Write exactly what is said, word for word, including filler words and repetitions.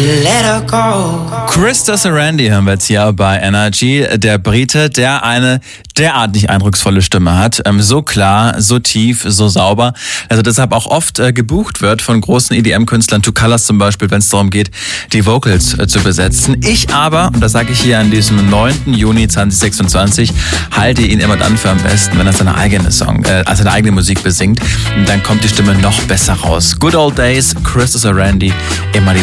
let her go. Krista Sarandí hören wir jetzt hier bei N R G. Der Brite, der eine derartig eindrucksvolle Stimme hat. Ähm, so klar, so tief, so sauber. Also deshalb auch oft äh, gebucht wird von großen E D M-Künstlern, Two Colors zum Beispiel, wenn es darum geht, die Vocals äh, zu besetzen. Ich aber, und das sage ich hier an diesem neunten Juni zweitausendsechsundzwanzig, halte ihn immer dann für am besten, wenn er seine eigene Song, äh, also seine eigene Musik besingt. Und dann kommt die Stimme noch besser raus. Good Old Days, Krista Sarandí, immer die